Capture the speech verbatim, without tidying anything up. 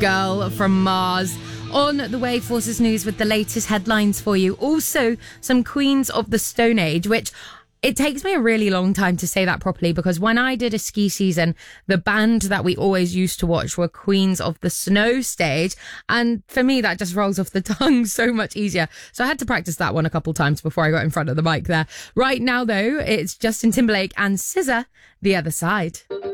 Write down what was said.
Girl from Mars. On the way, Forces News with the latest headlines for you. Also, some Queens of the Stone Age, which it takes me a really long time to say that properly because when I did a ski season, the band that we always used to watch were Queens of the Snow Stage. And for me, that just rolls off the tongue so much easier. So I had to practice that one a couple times before I got in front of the mic there. Right now, though, it's Justin Timberlake and S Z A, The Other Side.